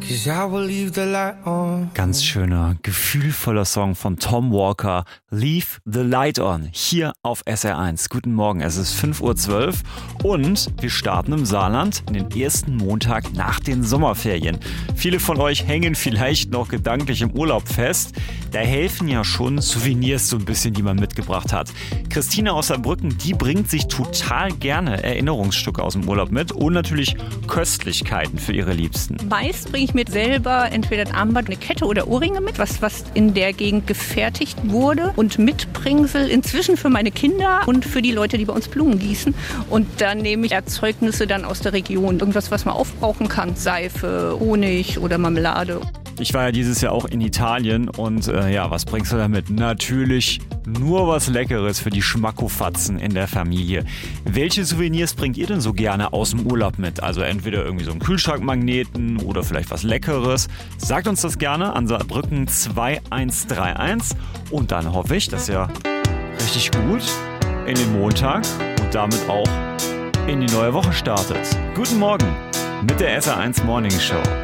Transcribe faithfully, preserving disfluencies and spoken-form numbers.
'cause I will leave the light on. Ganz schöner, gefühlvoller Song von Tom Walker. Leave the Light On. Hier auf S R eins. Guten Morgen, es ist fünf Uhr zwölf und wir starten im Saarland in den ersten Montag nach den Sommerferien. Viele von euch hängen vielleicht noch gedanklich im Urlaub fest. Da helfen ja schon Souvenirs so ein bisschen, die man mitgebracht hat. Christine aus Saarbrücken, die bringt sich total gerne Erinnerungsstücke aus dem Urlaub mit und natürlich Köstlichkeiten für ihre Liebsten. Meist bringe ich mir selber entweder ein Armband, eine Kette oder Ohrringe mit, was, was in der Gegend gefertigt wurde. Und Mitbringsel inzwischen für meine Kinder und für die Leute, die bei uns Blumen gießen. Und dann nehme ich Erzeugnisse dann aus der Region. Irgendwas, was man aufbrauchen kann. Seife, Honig oder Marmelade. Ich war ja dieses Jahr auch in Italien und äh, ja, was bringst du damit? Natürlich nur was Leckeres für die Schmackofatzen in der Familie. Welche Souvenirs bringt ihr denn so gerne aus dem Urlaub mit? Also entweder irgendwie so einen Kühlschrankmagneten oder vielleicht was Leckeres. Sagt uns das gerne an Saarbrücken zwei eins drei eins und dann hoffe ich, dass ihr richtig gut in den Montag und damit auch in die neue Woche startet. Guten Morgen mit der S R eins Morning Show.